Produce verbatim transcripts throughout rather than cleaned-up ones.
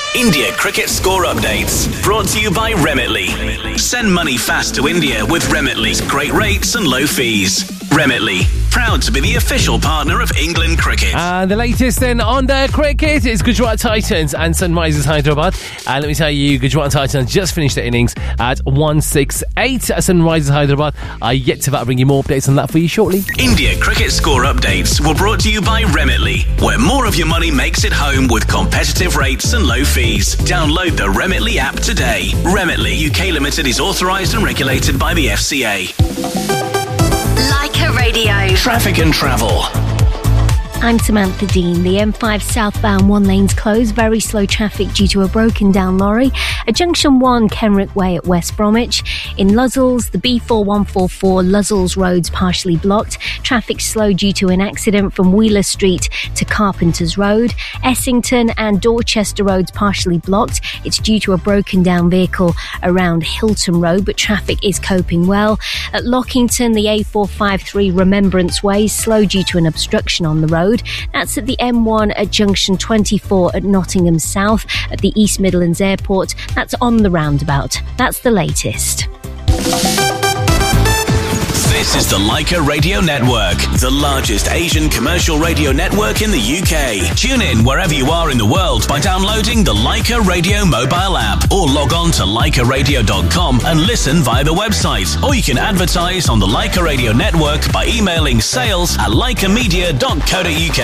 India cricket score updates brought to you by Remitly. Send money fast to India with Remitly's great rates and low fees. Remitly, proud to be the official partner of England cricket. And the latest then on the cricket is Gujarat Titans and Sunrisers Hyderabad. And let me tell you, Gujarat Titans just finished their innings at one sixty-eight. Sunrisers Hyderabad are yet to bring you more updates on that for you shortly. India cricket score updates were brought to you by Remitly, where more of your money makes it home with competitive rates and low fees. Download the Remitly app today. Remitly U K Limited is authorised and regulated by the F C A. Leica Radio. Traffic and travel. I'm Samantha Dean. The M five southbound one lane's closed. Very slow traffic due to a broken down lorry. At Junction one, Kenrick Way at West Bromwich. In Luzzles, the B four one four four Luzzles Road's partially blocked. Traffic slow due to an accident from Wheeler Street to Carpenters Road. Essington and Dorchester Roads partially blocked. It's due to a broken down vehicle around Hilton Road, but traffic is coping well. At Lockington, the A four five three Remembrance Way is slow due to an obstruction on the road. That's at the M one at Junction twenty-four at Nottingham South. At the East Midlands Airport, that's on the roundabout. That's the latest. This is the Leica Radio Network, the largest Asian commercial radio network in the U K. Tune in wherever you are in the world by downloading the Leica Radio mobile app or log on to leica radio dot com and listen via the website. Or you can advertise on the Leica Radio Network by emailing sales at leica media dot co dot uk.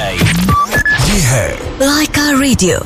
Ye hai Leica Radio.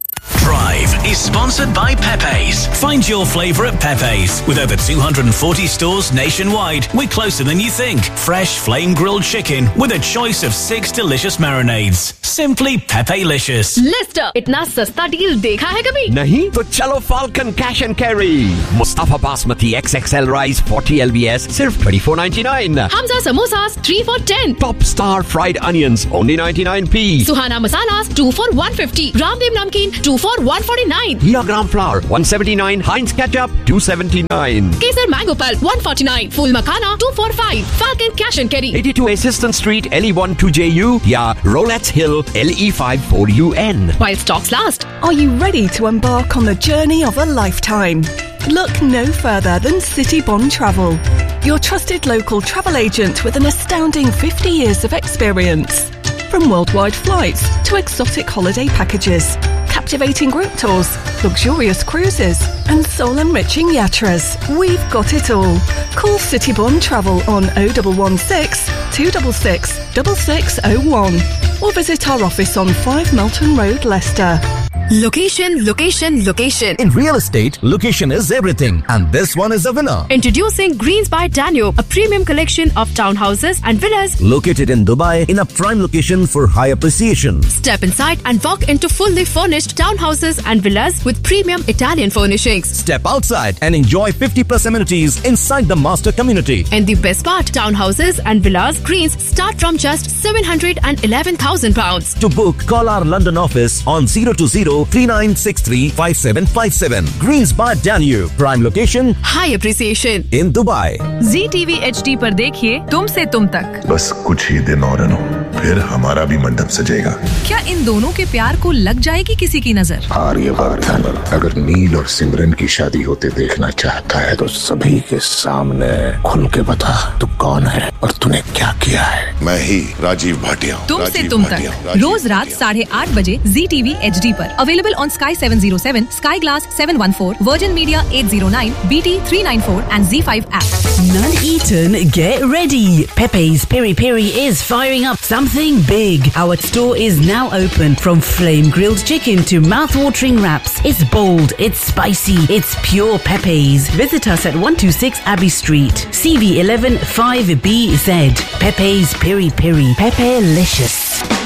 Drive is sponsored by Pepe's. Find your flavour at Pepe's. With over two hundred forty stores nationwide, we're closer than you think. Fresh flame-grilled chicken with a choice of six delicious marinades. Simply Pepe-licious. Lister, इतना सस्ता deal देखा है कभी? नहीं? तो चलो Falcon Cash and Carry. Mustafa Basmati X X L Rice forty L B S, सिर्फ twenty-four ninety-nine. Hamza Samosas three for ten. Top Star Fried Onions, only ninety-nine p. Suhana Masalas two for one fifty. Ramdev Namkeen two for one forty-nine. Kilogram flour one seventy-nine. Heinz Ketchup two seventy-nine. Kesar Mango Pulp one forty-nine. Full Makhana two forty-five. Falcon Cash and Carry. eighty-two Assistant Street L E one two J U. या Rolettes Hill L E five four U N. While stocks last. Are you ready to embark on the journey of a lifetime? Look no further than City Bond Travel, your trusted local travel agent with an astounding fifty years of experience. From worldwide flights to exotic holiday packages, captivating group tours, luxurious cruises, and soul-enriching yatras, we've got it all. Call City Bond Travel on oh one one six, two six six, six six oh one or visit our office on five Melton Road, Leicester. Location, location, location. In real estate, location is everything, and this one is a winner. Introducing Greens by Danube, a premium collection of townhouses and villas located in Dubai in a prime location for high appreciation. Step inside and walk into fully furnished townhouses and villas with premium Italian furnishings. Step outside and enjoy fifty plus amenities inside the master community. And the best part, townhouses and villas Greens start from just seven hundred eleven thousand pounds. To book, call our London office on zero two zero three nine six three five seven five seven. Greens by Danube, prime location, high appreciation in Dubai. Z T V H D पर देखिए तुम से तुम तक. बस कुछ ही दिन और अनु, फिर हमारा भी मंडप सजेगा. क्या इन दोनों के प्यार को लग जाएगी किसी की नजर? आर्यवर्धन अगर नील और सिमरन की शादी होते देखना चाहता है तो सभी के सामने खुल के बता तू कौन है और तूने क्या किया है. मैं ही राजीव भाटिया. तुम से तुम तक रोज रात साढ़े आठ बजे Z T V H D पर. Available on Sky seven oh seven, Sky Glass seven one four, Virgin Media eight oh nine, B T three ninety-four and Z five app. Nuneaton, get ready. Pepe's Piri Piri is firing up something big. Our store is now open. From flame grilled chicken to mouth-watering wraps. It's bold, it's spicy, it's pure Pepe's. Visit us at one twenty-six Abbey Street, C V eleven five B Z. Pepe's Piri Piri. Pepe-licious.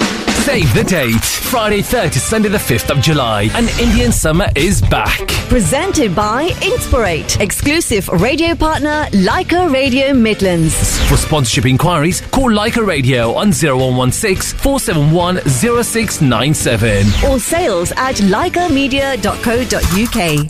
Save the date. Friday third to Sunday the fifth of July. And Indian summer is back. Presented by Inspirate. Exclusive radio partner Leica Radio Midlands. For sponsorship inquiries, call Leica Radio on zero one one six, four seven one, zero six nine seven. Or sales at leica media dot co dot uk.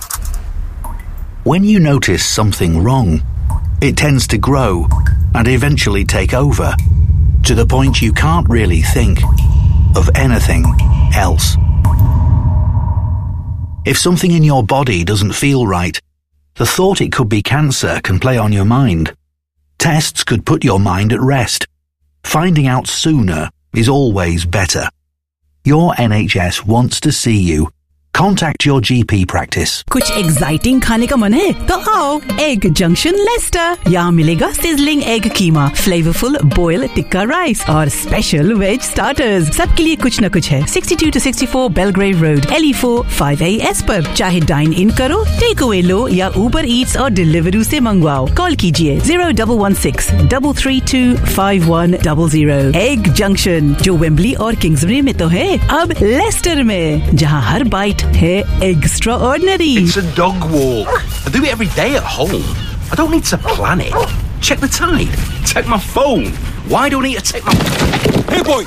When you notice something wrong, it tends to grow and eventually take over, to the point you can't really think of anything else. If something in your body doesn't feel right, the thought it could be cancer can play on your mind. Tests could put your mind at rest. Finding out sooner is always better. Your N H S wants to see you. Contact your G P practice. कुछ exciting खाने का मन है तो आओ egg junction Lester. यहाँ मिलेगा sizzling egg कीमा, flavourful boil tikka rice और स्पेशल वेज स्टार्टर्स। सबके लिए कुछ न कुछ है। Sixty-to to sixty-four Belgrave road, L E four five A S पर। चाहे डाइन इन करो, टेक अवे लो या उबर ईट्स और डिलीवरी से मंगवाओ। कॉल कीजिए zero one one six three three two five one zero zero। Egg junction जो Wembley और Kingsbury में तो है, अब लेस्टर में, जहाँ हर बाइट है extraordinary. It's a dog walk. I do it every day at home. I don't need to plan it. Check the tide. Check my phone. Why do I need to check my... Hey, boy!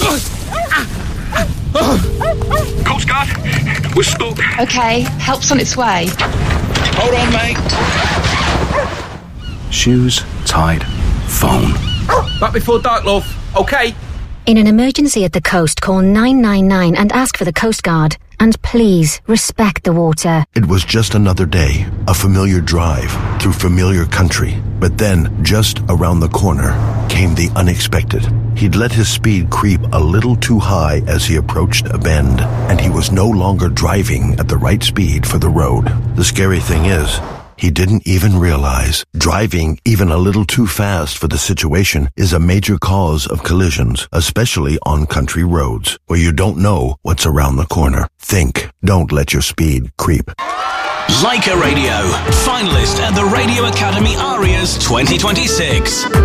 Coast Guard, we're stuck. Okay, help's on its way. Hold on, mate. Shoes, tide, phone. Back before dark, love. Okay. In an emergency at the coast, call nine nine nine and ask for the Coast Guard. And please, respect the water. It was just another day, a familiar drive through familiar country. But then, just around the corner, came the unexpected. He'd let his speed creep a little too high as he approached a bend, and he was no longer driving at the right speed for the road. The scary thing is, he didn't even realize driving even a little too fast for the situation is a major cause of collisions, especially on country roads where you don't know what's around the corner. Think, don't let your speed creep. Leica Radio, finalist at the Radio Academy Arias twenty twenty-six.